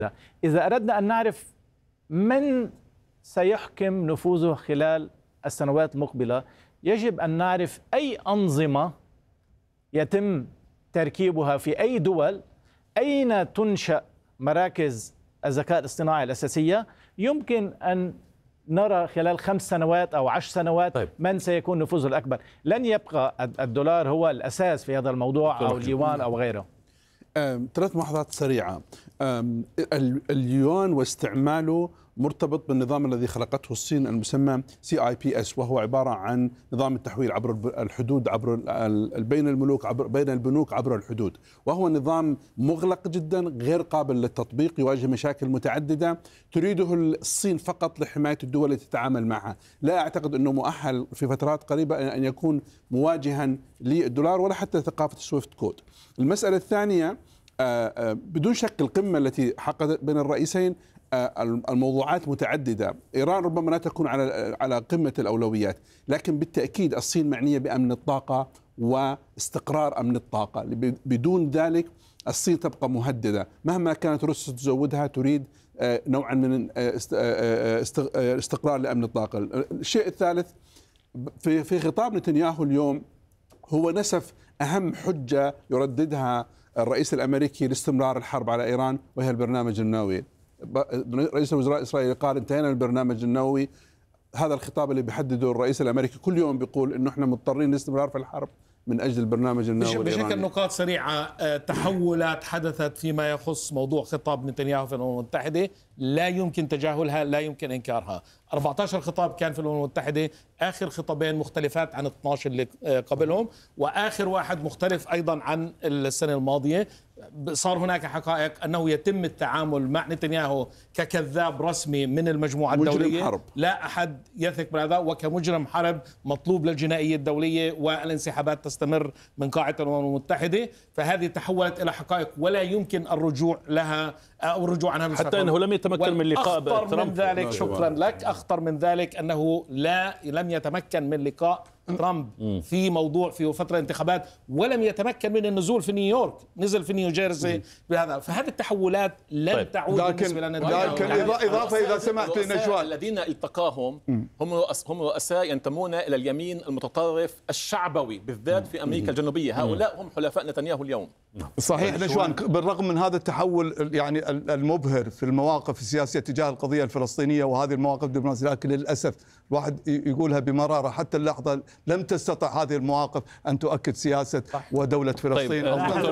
إذا أردنا أن نعرف من سيحكم نفوذه خلال السنوات المقبلة، يجب أن نعرف أي أنظمة يتم تركيبها في أي دول، أين تنشأ مراكز الذكاء الاصطناعي الأساسية. يمكن أن نرى خلال 5 سنوات أو 10 سنوات من سيكون نفوذه الأكبر. لن يبقى الدولار هو الأساس في هذا الموضوع أو اليوان أو غيره. 3 ملاحظات سريعة. اليوان واستعماله مرتبط بالنظام الذي خلقته الصين المسمى CIPS، وهو عبارة عن نظام التحويل عبر الحدود، عبر بين الملوك، بين البنوك عبر الحدود، وهو نظام مغلق جدا غير قابل للتطبيق، يواجه مشاكل متعددة تريده الصين فقط لحماية الدول التي تتعامل معها. لا أعتقد أنه مؤهل في فترات قريبة أن يكون مواجها للدولار ولا حتى ثقافة السويفت كود. المسألة الثانية، بدون شك القمة التي حققت بين الرئيسين الموضوعات متعددة. إيران ربما لا تكون على قمة الأولويات، لكن بالتأكيد الصين معنية بأمن الطاقة واستقرار أمن الطاقة. بدون ذلك الصين تبقى مهددة مهما كانت روسيا تزودها، تريد نوعا من استقرار لأمن الطاقة. الشيء الثالث في خطاب نتنياهو اليوم هو نسف أهم حجة يرددها الرئيس الأمريكي لاستمرار الحرب على إيران، وهي البرنامج النووي. رئيس الوزراء الإسرائيلي قال انتهينا من البرنامج النووي. هذا الخطاب اللي بيحدده الرئيس الأمريكي كل يوم بيقول إنه إحنا مضطرين للاستمرار في الحرب من أجل البرنامج النووي الإيراني. بشكل نقاط سريعة، تحولات حدثت فيما يخص موضوع خطاب نتنياهو في الأمم المتحدة لا يمكن تجاهلها، لا يمكن إنكارها. 14 خطاب كان في الأمم المتحدة، آخر خطابين مختلفات عن 12 اللي قبلهم، وآخر واحد مختلف أيضا عن السنة الماضية. صار هناك حقائق أنه يتم التعامل مع نتنياهو ككذاب رسمي من المجموعة الدولية، حرب. لا أحد يثق بهذا، وكمجرم حرب مطلوب للجنائية الدولية، والانسحابات تستمر من قاعة الأمم المتحدة. فهذه تحولت إلى حقائق ولا يمكن الرجوع لها أو الرجوع عنها حتى أنه لم يتمكن من لقاء ترامب. من ذلك شكرا لك. أخطر من ذلك أنه لم يتمكن من لقاء ترامب في موضوع في فترة انتخابات، ولم يتمكن من النزول في نيويورك، نزل في نيوجيرسي بهذا. فهذه التحولات لن تعود بالنسبة لنا. لكن إضافة إذا سمحت لنجوى، الذين التقاهم هم رؤساء ينتمون إلى اليمين المتطرف الشعبوي بالذات في أمريكا الجنوبية. هؤلاء هم حلفاء نتنياهو اليوم. صحيح نجوان، بالرغم من هذا التحول يعني المبهر في المواقف السياسية تجاه القضية الفلسطينية وهذه المواقف الدبلوماسية، لكن للأسف الواحد يقولها بمرارة حتى اللحظة لم تستطع هذه المواقف أن تؤكد سياسة ودولة فلسطين.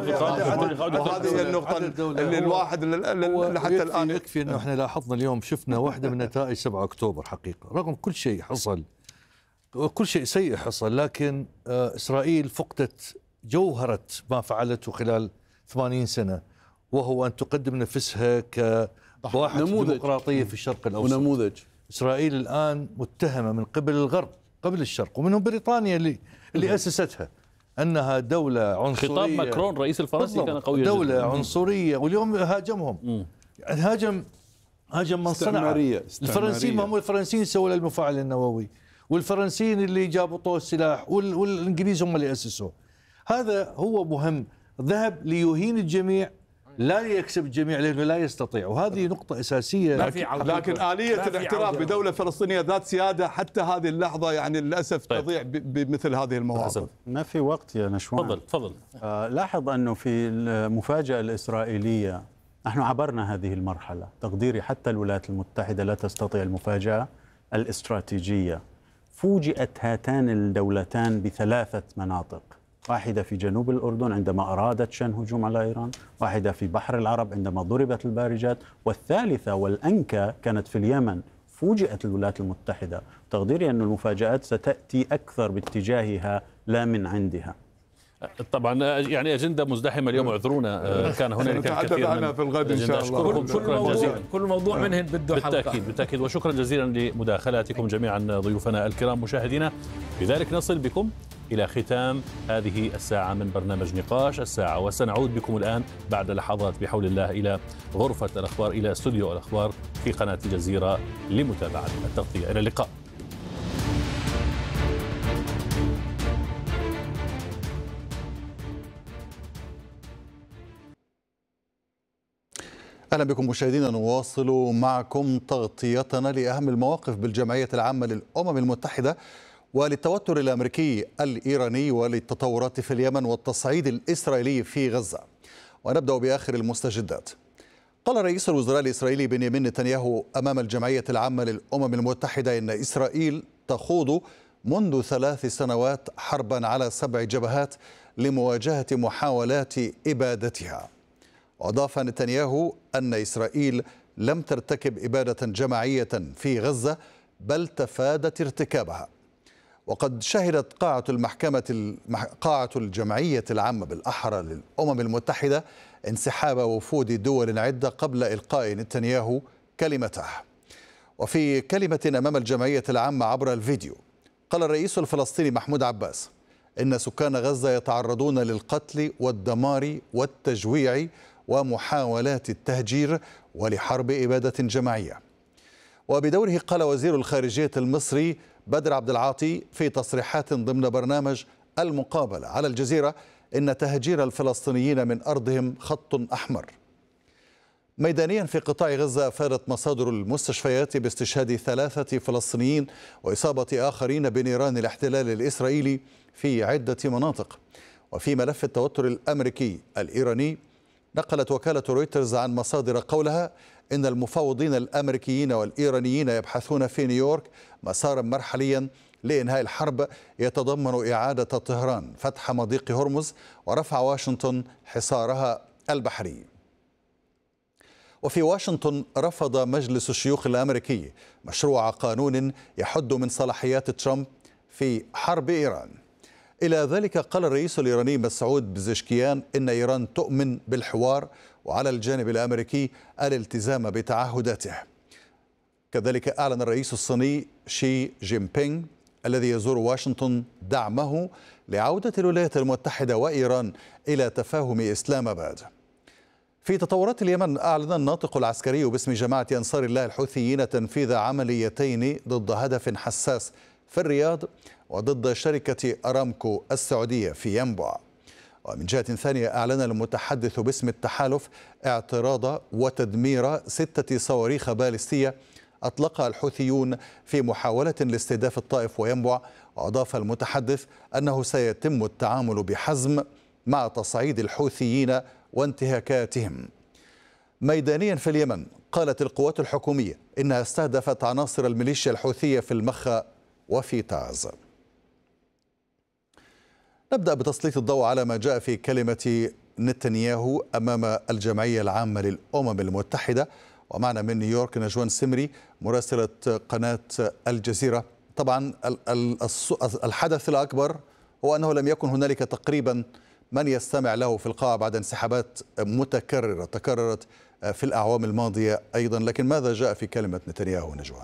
وهذه هي النقطة اللي الواحد حتى الآن يكفي أنه احنا لاحظنا اليوم شفنا واحدة من نتائج 7 أكتوبر حقيقة، رغم كل شيء حصل وكل شيء سيء حصل، لكن إسرائيل فقدت جوهرة ما فعلته خلال 80 سنة، وهو أن تقدم نفسها كواحد ديمقراطية في الشرق الأوسط. ونموذج. إسرائيل الآن متهمة من قبل الغرب قبل الشرق، ومنهم بريطانيا اللي أسستها أنها دولة عنصرية. خطاب ماكرون رئيس الفرنسي كان قوي جدا. دولة عنصرية، واليوم هاجمهم. يعني هاجم من صنع. الفرنسيين، ما هم الفرنسيين سووا المفاعل النووي، والفرنسيين اللي جابوا طوى السلاح، والإنجليز هم اللي أسسوه. هذا هو مهم، ذهب ليهين الجميع لا يكسب الجميع لأنه لا يستطيع، وهذه نقطة أساسية. لكن آلية الاعتراف بدولة فلسطينية ذات سيادة حتى هذه اللحظة يعني للأسف تضيع بمثل هذه المواقف. ما في وقت يا نشوان. تفضل. لاحظ أنه في المفاجأة الإسرائيلية نحن عبرنا هذه المرحلة. تقديري حتى الولايات المتحدة لا تستطيع المفاجأة الاستراتيجية. فوجئت هاتان الدولتان ب3 مناطق، واحدة في جنوب الأردن عندما أرادت شن هجوم على إيران، واحدة في بحر العرب عندما ضربت البارجات، والثالثة والأنكى كانت في اليمن. فوجئت الولايات المتحدة. تقديري أن المفاجآت ستأتي أكثر باتجاهها لا من عندها. طبعا يعني أجندة مزدحمة اليوم، اعذرونا، كان هنالك الكثير من في الغد إن شاء الله. شكرا جزيلا. كل موضوع منهم بده حلقة. بالتأكيد. وشكرا جزيلا لمداخلاتكم جميعا ضيوفنا الكرام. مشاهدينا، بذلك نصل بكم إلى ختام هذه الساعة من برنامج نقاش الساعة، وسنعود بكم الآن بعد لحظات بحول الله إلى غرفة الأخبار، إلى استوديو الأخبار في قناة الجزيرة لمتابعة التغطية. إلى اللقاء. أهلا بكم مشاهدينا، نواصل معكم تغطيتنا لأهم المواقف بالجمعية العامة للأمم المتحدة وللتوتر الأمريكي الإيراني وللتطورات في اليمن والتصعيد الإسرائيلي في غزة. ونبدأ بآخر المستجدات. قال رئيس الوزراء الإسرائيلي بنيامين نتنياهو أمام الجمعية العامة للأمم المتحدة إن إسرائيل تخوض منذ 3 سنوات حربا على 7 جبهات لمواجهة محاولات إبادتها. وأضاف نتنياهو أن إسرائيل لم ترتكب إبادة جماعية في غزة بل تفادت ارتكابها. وقد شهدت قاعة الجمعية العامة بالأحرى للأمم المتحدة انسحاب وفود دول عدة قبل إلقاء نتنياهو كلمته. وفي كلمة أمام الجمعية العامة عبر الفيديو قال الرئيس الفلسطيني محمود عباس إن سكان غزة يتعرضون للقتل والدمار والتجويع ومحاولات التهجير ولحرب إبادة جماعية. وبدوره قال وزير الخارجية المصري بدر عبد العاطي في تصريحات ضمن برنامج المقابلة على الجزيرة إن تهجير الفلسطينيين من أرضهم خط أحمر. ميدانيا في قطاع غزة أفادت مصادر المستشفيات باستشهاد 3 فلسطينيين وإصابة آخرين بنيران الاحتلال الإسرائيلي في عدة مناطق. وفي ملف التوتر الأمريكي الإيراني نقلت وكالة رويترز عن مصادر قولها إن المفاوضين الأمريكيين والإيرانيين يبحثون في نيويورك مسارا مرحليا لإنهاء الحرب يتضمن إعادة طهران فتح مضيق هرمز ورفع واشنطن حصارها البحري. وفي واشنطن رفض مجلس الشيوخ الأمريكي مشروع قانون يحد من صلاحيات ترامب في حرب إيران. إلى ذلك قال الرئيس الإيراني مسعود بزشكيان إن إيران تؤمن بالحوار وعلى الجانب الأمريكي الالتزام بتعهداته. كذلك أعلن الرئيس الصيني شي جين بينغ الذي يزور واشنطن دعمه لعودة الولايات المتحدة وإيران إلى تفاهم إسلام آباد. في تطورات اليمن أعلن الناطق العسكري باسم جماعة أنصار الله الحوثيين تنفيذ عمليتين ضد هدف حساس في الرياض وضد شركة أرامكو السعودية في ينبع. ومن جهة ثانية أعلن المتحدث باسم التحالف اعتراض وتدمير 6 صواريخ باليستية أطلقها الحوثيون في محاولة لاستهداف الطائف وينبع. وأضاف المتحدث أنه سيتم التعامل بحزم مع تصعيد الحوثيين وانتهاكاتهم. ميدانيا في اليمن قالت القوات الحكومية إنها استهدفت عناصر الميليشيا الحوثية في المخا وفي تعز. نبدأ بتسليط الضوء على ما جاء في كلمة نتنياهو أمام الجمعية العامة للأمم المتحدة. ومعنا من نيويورك نجوان سمري مراسلة قناة الجزيرة. طبعا الحدث الأكبر هو أنه لم يكن هنالك تقريبا من يستمع له في القاعة بعد انسحابات متكررة تكررت في الأعوام الماضية أيضا. لكن ماذا جاء في كلمة نتنياهو نجوان؟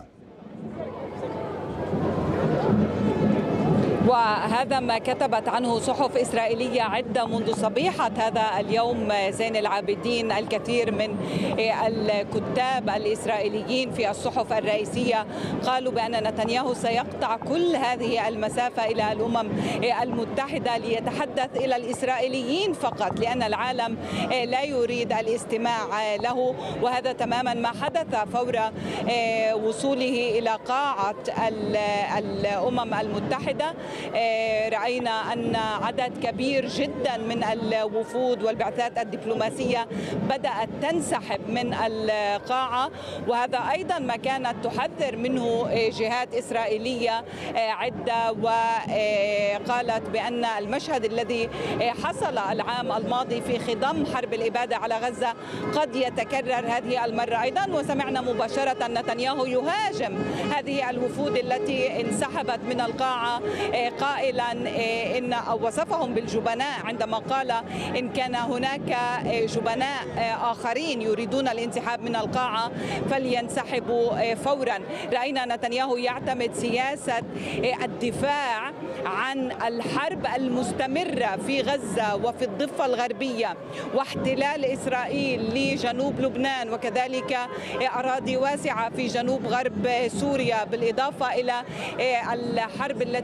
وهذا ما كتبت عنه صحف إسرائيلية عدة منذ صبيحة هذا اليوم زين العابدين. الكثير من الكتاب الإسرائيليين في الصحف الرئيسية قالوا بأن نتنياهو سيقطع كل هذه المسافة إلى الأمم المتحدة ليتحدث إلى الإسرائيليين فقط، لأن العالم لا يريد الاستماع له. وهذا تماما ما حدث فور وصوله إلى قاعة الأمم المتحدة. رأينا أن عدد كبير جدا من الوفود والبعثات الدبلوماسية بدأت تنسحب من القاعة، وهذا أيضا ما كانت تحذر منه جهات إسرائيلية عدة، وقالت بأن المشهد الذي حصل العام الماضي في خضم حرب الإبادة على غزة قد يتكرر هذه المرة أيضا. وسمعنا مباشرة نتنياهو يهاجم هذه الوفود التي انسحبت من القاعة قائلا إن أو وصفهم بالجبناء عندما قال إن كان هناك جبناء آخرين يريدون الانسحاب من القاعة فلينسحبوا فورا. رأينا نتنياهو يعتمد سياسة الدفاع عن الحرب المستمرة في غزة وفي الضفة الغربية واحتلال إسرائيل لجنوب لبنان وكذلك أراضي واسعة في جنوب غرب سوريا، بالإضافة إلى الحرب التي يقول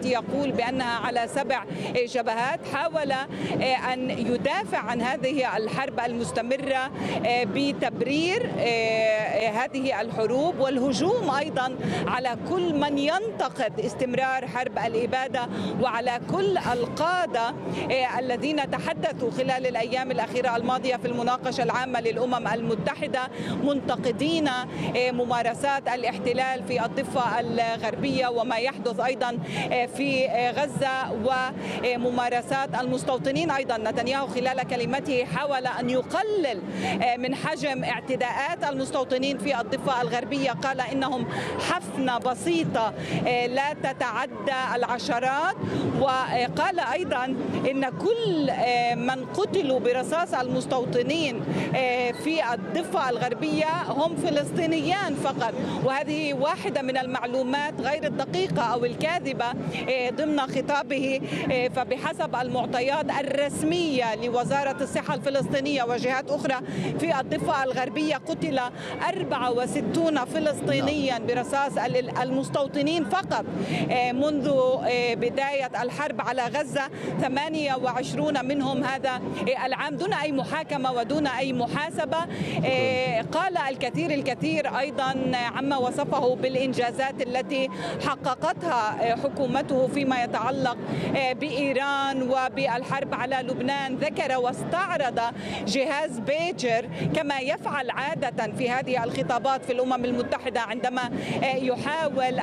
إسرائيل بأنها على 7 جبهات. حاول أن يدافع عن هذه الحرب المستمرة بتبرير هذه الحروب والهجوم أيضا على كل من ينتقد استمرار حرب الإبادة وعلى كل القادة الذين تحدثوا خلال الأيام الأخيرة الماضية في المناقشة العامة للأمم المتحدة منتقدين ممارسات الاحتلال في الضفة الغربية وما يحدث أيضا في غزة وممارسات المستوطنين. أيضا نتنياهو خلال كلمته حاول أن يقلل من حجم اعتداءات المستوطنين في الضفة الغربية، قال إنهم حفنة بسيطة لا تتعدى العشرات، وقال أيضا إن كل من قتلوا برصاص المستوطنين في الضفة الغربية هم فلسطينيان فقط، وهذه واحدة من المعلومات غير الدقيقة أو الكاذبة ضمن خطابه. فبحسب المعطيات الرسمية لوزارة الصحة الفلسطينية وجهات أخرى في الضفة الغربية قتل 64 فلسطينيا برصاص المستوطنين فقط منذ بداية الحرب على غزة، 28 منهم هذا العام دون أي محاكمة ودون أي محاسبة. قال الكثير أيضا عما وصفه بالإنجازات التي حققتها حكومته فيما يتعلق بإيران وبالحرب على لبنان. ذكر واستعرض جهاز بيجر كما يفعل عادة في هذه الخطابات في الأمم المتحدة عندما يحاول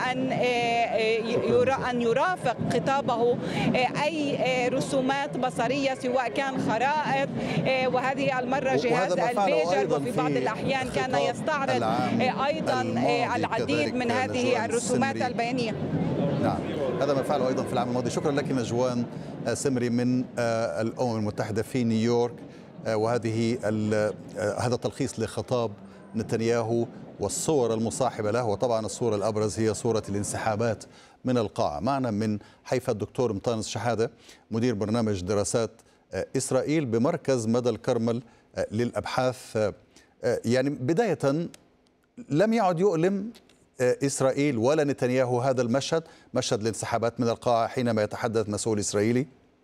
أن يرافق خطابه أي رسومات بصرية سواء كان خرائط، وهذه المرة جهاز البيجر وفي بعض الأحيان كان يستعرض أيضا العديد من هذه الرسومات البيانية. نعم، هذا ما فعله أيضا في العام الماضي. شكرا لك نجوان سمري من الأمم المتحدة في نيويورك. وهذه هذا تلخيص لخطاب نتنياهو والصور المصاحبة له، وطبعا الصورة الأبرز هي صورة الانسحابات من القاعة. معنا من حيفا الدكتور مطانس شحادة مدير برنامج دراسات إسرائيل بمركز مدى الكرمل للأبحاث. يعني بداية لم يعد يؤلم إسرائيل ولا نتنياهو هذا المشهد، مشهد الانسحابات من القاعة حينما يتحدث مسؤول إسرائيلي؟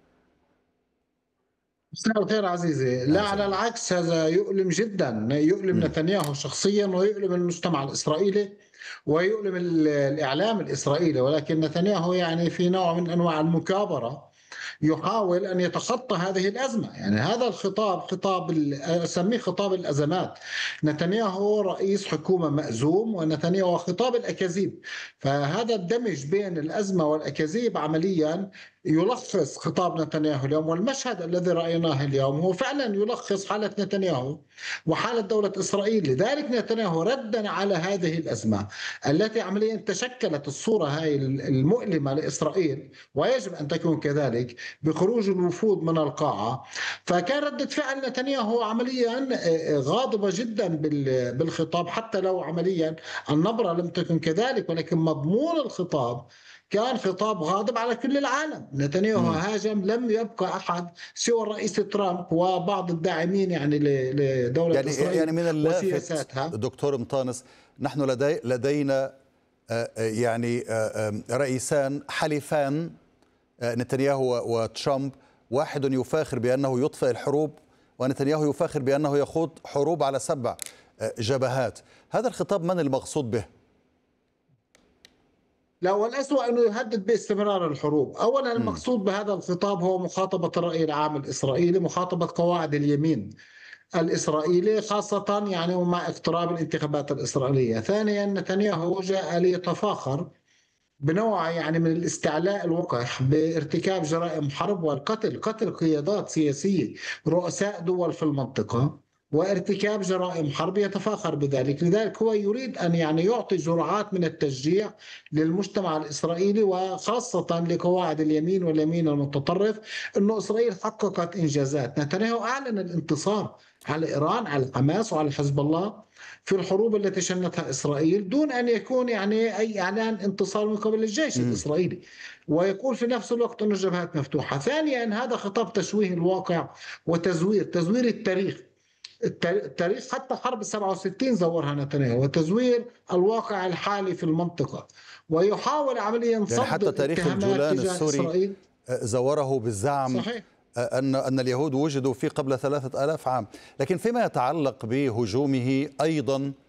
مساء الخير عزيزي. لا، على العكس، هذا يؤلم جدا، يؤلم نتنياهو شخصيا ويؤلم المجتمع الإسرائيلي ويؤلم الإعلام الإسرائيلي. ولكن نتنياهو يعني في نوع من أنواع المكابرة يحاول أن يتخطى هذه الأزمة. يعني هذا الخطاب أسميه خطاب الأزمات. نتنياهو رئيس حكومة مأزوم، ونتنياهو خطاب الأكاذيب. فهذا الدمج بين الأزمة والأكاذيب عمليا يلخص خطاب نتنياهو اليوم. والمشهد الذي رأيناه اليوم هو فعلا يلخص حالة نتنياهو وحالة دولة إسرائيل. لذلك نتنياهو ردا على هذه الأزمة التي عمليا تشكلت الصورة هاي المؤلمة لإسرائيل، ويجب أن تكون كذلك، بخروج الوفود من القاعة. فكان ردة فعل نتنياهو عمليا غاضبة جدا بالخطاب، حتى لو عمليا النبرة لم تكن كذلك، ولكن مضمون الخطاب كان خطاب غاضب على كل العالم. نتنياهو هاجم، لم يبقى أحد سوى الرئيس ترامب وبعض الداعمين يعني لدولة إسرائيل يعني من اللافت دكتور مطانس، نحن لدينا يعني رئيسان حليفان، نتنياهو وترامب، واحد يفاخر بأنه يطفئ الحروب ونتنياهو يفاخر بأنه يخوض حروب على 7 جبهات. هذا الخطاب من المقصود به؟ لا، والأسوأ أنه يهدد باستمرار الحروب. أولا المقصود بهذا الخطاب هو مخاطبة الرأي العام الإسرائيلي، مخاطبة قواعد اليمين الإسرائيلي، خاصة يعني مع اقتراب الانتخابات الإسرائيلية. ثانيا نتنياهو جاء ليتفاخر بنوع يعني من الاستعلاء الوقح بارتكاب جرائم حرب والقتل، قتل قيادات سياسية رؤساء دول في المنطقة، وارتكاب جرائم حرب يتفاخر بذلك. لذلك هو يريد أن يعني يعطي جرعات من التشجيع للمجتمع الإسرائيلي، وخاصة لقواعد اليمين واليمين المتطرف، أنه إسرائيل حققت إنجازات. نتنياهو أعلن الانتصار على إيران، على حماس وعلى حزب الله في الحروب التي شنتها إسرائيل، دون أن يكون يعني أي إعلان انتصار من قبل الجيش الإسرائيلي، ويقول في نفس الوقت أن الجبهات مفتوحة. ثانيا هذا خطاب تشويه الواقع وتزوير التاريخ. التاريخ حتى حرب 67 زورها نتنياهو، وتزوير الواقع الحالي في المنطقة، ويحاول عمليا يعني حتى تاريخ الجولان السوري زوره بالزعم صحيح. أن اليهود وجدوا فيه قبل 3000 عام. لكن فيما يتعلق بهجومه أيضا